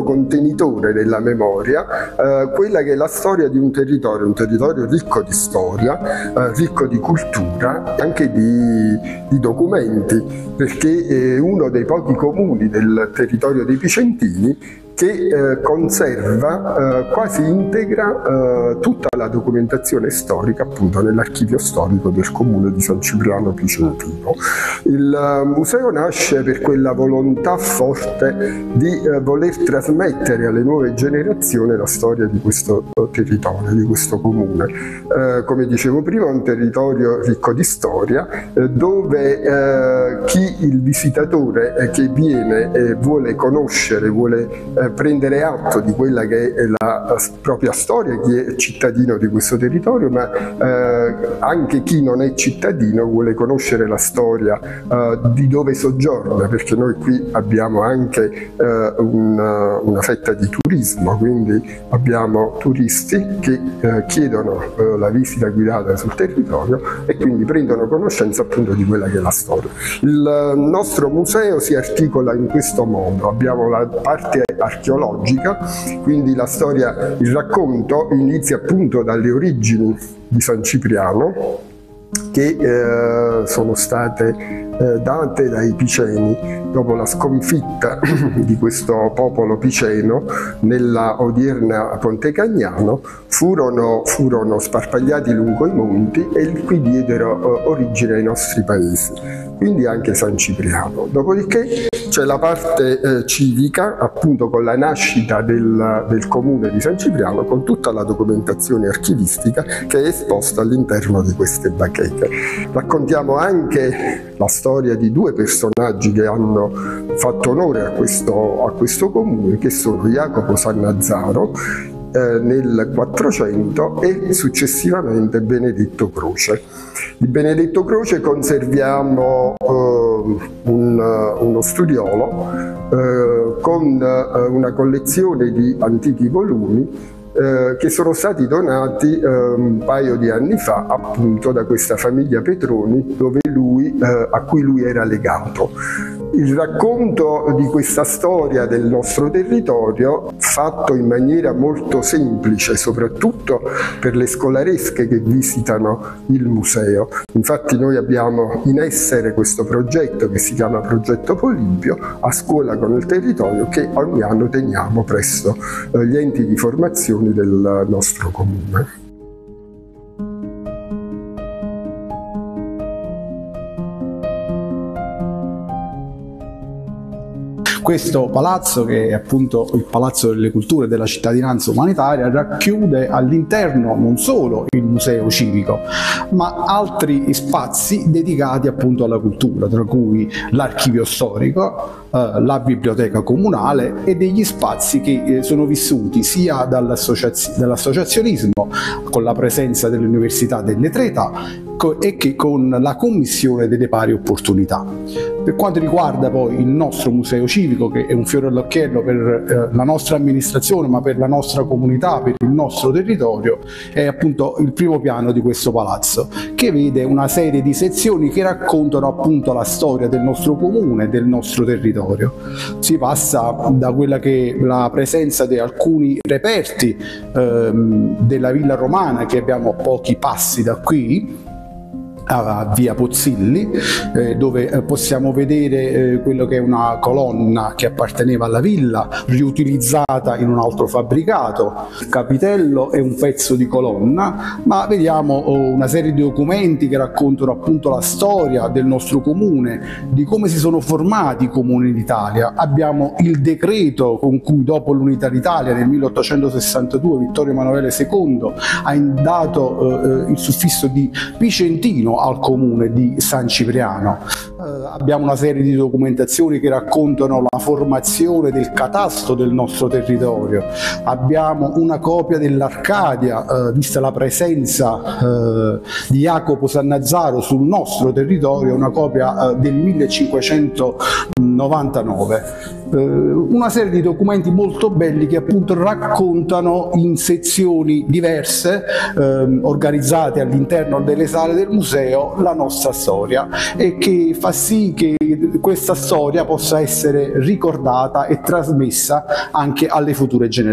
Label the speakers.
Speaker 1: contenitore della memoria quella che è la storia di un territorio ricco di storia, ricco di cultura, anche di documenti, perché è uno dei pochi comuni del territorio dei Picentini che conserva quasi integra tutta la documentazione storica appunto nell'archivio storico del comune di San Cipriano Picentino. Il museo nasce per quella volontà forte di voler trasmettere alle nuove generazioni la storia di questo territorio, di questo comune. Come dicevo prima, è un territorio ricco di storia dove il visitatore che viene e vuole conoscere, vuole prendere atto di quella che è la propria storia, chi è cittadino di questo territorio, ma anche chi non è cittadino vuole conoscere la storia di dove soggiorna, perché noi qui abbiamo anche una fetta di turismo, quindi abbiamo turisti che chiedono la visita guidata sul territorio e quindi prendono conoscenza appunto di quella che è la storia. Il nostro museo si articola in questo modo: abbiamo la parte archeologica, quindi la storia, il racconto inizia appunto dalle origini di San Cipriano, che sono state date dai Piceni dopo la sconfitta di questo popolo piceno nella odierna Ponte Cagnano. Furono sparpagliati lungo i monti e qui diedero origine ai nostri paesi, quindi anche San Cipriano. Dopodiché c'è la parte civica, appunto con la nascita del comune di San Cipriano, con tutta la documentazione archivistica che è esposta all'interno di queste bacheche. Raccontiamo anche la storia di due personaggi che hanno fatto onore a questo comune, che sono Jacopo Sannazzaro nel 400 e successivamente Benedetto Croce. Di Benedetto Croce conserviamo uno studiolo con una collezione di antichi volumi che sono stati donati un paio di anni fa appunto da questa famiglia Petroni, a cui lui era legato. Il racconto di questa storia del nostro territorio, fatto in maniera molto semplice, soprattutto per le scolaresche che visitano il museo. Infatti noi abbiamo in essere questo progetto che si chiama Progetto Polimpio, a scuola con il territorio, che ogni anno teniamo presso gli enti di formazione del nostro comune.
Speaker 2: Questo palazzo, che è appunto il Palazzo delle Culture della Cittadinanza Umanitaria, racchiude all'interno non solo il museo civico, ma altri spazi dedicati appunto alla cultura, tra cui l'archivio storico, la biblioteca comunale e degli spazi che sono vissuti sia dall'associazionismo, con la presenza dell'Università delle Tre Età, e che con la Commissione delle Pari Opportunità. Per quanto riguarda poi il nostro museo civico, che è un fiore all'occhiello per la nostra amministrazione, ma per la nostra comunità, per il nostro territorio, è appunto il primo piano di questo palazzo, che vede una serie di sezioni che raccontano appunto la storia del nostro comune, del nostro territorio. Si passa da quella che è la presenza di alcuni reperti della Villa Romana, che abbiamo a pochi passi da qui, a via Pozzilli, dove possiamo vedere quello che è una colonna che apparteneva alla villa, riutilizzata in un altro fabbricato. Il capitello è un pezzo di colonna, ma vediamo una serie di documenti che raccontano appunto la storia del nostro comune, di come si sono formati i comuni d'Italia. Abbiamo il decreto con cui dopo l'Unità d'Italia nel 1862 Vittorio Emanuele II ha dato il suffisso di Picentino al comune di San Cipriano. Abbiamo una serie di documentazioni che raccontano la formazione del catasto del nostro territorio. Abbiamo una copia dell'Arcadia, vista la presenza di Jacopo Sannazzaro sul nostro territorio, una copia del 1599. Una serie di documenti molto belli che appunto raccontano in sezioni diverse, organizzate all'interno delle sale del museo, la nostra storia, e che fa fa sì che questa storia possa essere ricordata e trasmessa anche alle future generazioni.